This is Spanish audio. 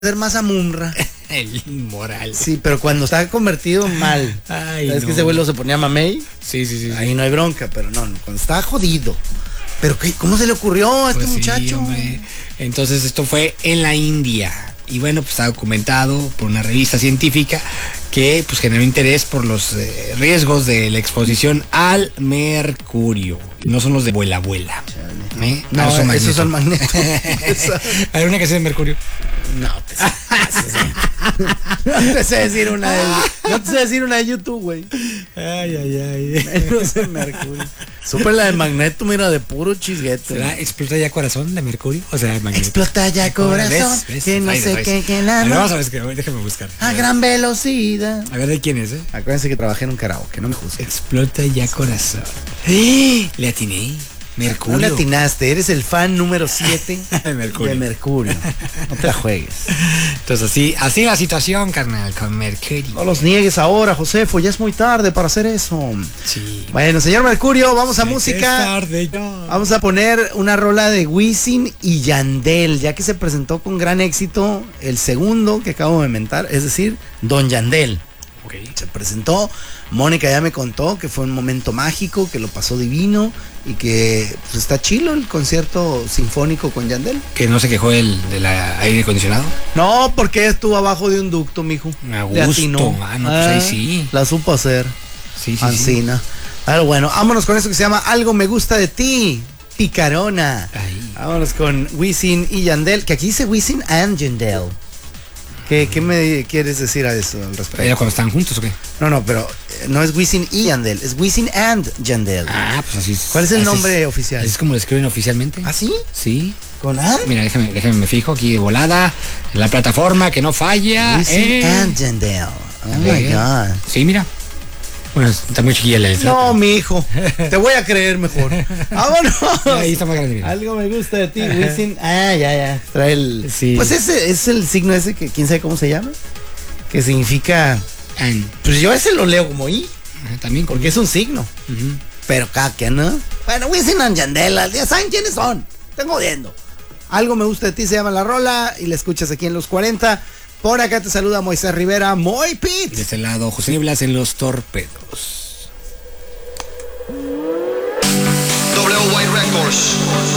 ser más a Munra. El inmoral. Sí, pero cuando está convertido mal. Ay, ¿Sabes no. que ese vuelo se ponía mamey? Sí. Ahí no hay bronca, pero no, cuando está jodido. ¿Pero qué? ¿Cómo se le ocurrió a este Pues sí, muchacho? hombre. Entonces esto fue en la India. Y bueno, pues está documentado por una revista científica que pues generó interés por los riesgos de la exposición al mercurio. No son los de vuela. ¿Eh? No, esos son magnetos. Hay una que sea de mercurio. No te sé decir una de YouTube, güey. Ay. Menos de mercurio. Supe la de magneto, mira, de puro chisguete. ¿Será explota ya corazón de mercurio? O sea, magneto. Explota ya corazón, ¿Ves? que no Ahí, sé ¿ves? qué la Vamos a ver, déjame buscar. a gran velocidad. A ver de quién es, Acuérdense que trabajé en un karaoke, no me juzguen. Explota ya corazón. Le atiné. Mercurio. No le atinaste, eres el fan número 7 de Mercurio. de Mercurio. No te la juegues. Entonces así la situación, carnal, con Mercurio. No los niegues ahora, Josefo, ya es muy tarde para hacer eso. Sí. Bueno, señor Mercurio, vamos a música. Es tarde ya. Vamos a poner una rola de Wisin y Yandel, ya que se presentó con gran éxito el segundo que acabo de mentar, es decir, Don Yandel. Okay. Se presentó, Mónica ya me contó que fue un momento mágico, que lo pasó divino y que pues, está chilo el concierto sinfónico con Yandel. Que no se quejó del aire acondicionado. No, porque estuvo abajo de un ducto, mijo. A Le gusto. atinó. Ah, no, pues ahí sí. La supo hacer. Sí. Ancina. Pero bueno, vámonos con eso que se llama Algo me gusta de ti, Picarona. Ahí. Vámonos con Wisin y Yandel, que aquí dice Wisin and Yandel. ¿Qué me quieres decir a eso al respecto? ¿Era cuando estaban juntos o qué? No, pero no es Wisin y Yandel, es Wisin and Yandel. Ah, pues así es. ¿Cuál es el así nombre oficial? Así es como lo escriben oficialmente. ¿Ah, sí? Sí. ¿Con and? Mira, déjame me fijo aquí de volada. En la plataforma que no falla. Wisin and Yandel. Oh my God. Sí, mira. Bueno, está muy chiquilla la letra. No, mi hijo. Te voy a creer mejor. ¡Vámonos! Ahí está más grande, mira. Algo me gusta de ti, Wisin. Ah, ya. Trae el. Sí. Pues ese es el signo ese que quién sabe cómo se llama. Que significa. Pues yo ese lo leo como I. También Porque es un signo. Pero caca, ¿no? Bueno, Wisin and Yandel, ya saben quiénes son. Tengo viendo. Algo me gusta de ti se llama la rola y la escuchas aquí en los 40. Por acá te saluda Moisés Rivera, Moy Pit. De este lado, José Nieblas en los torpedos. WY Records.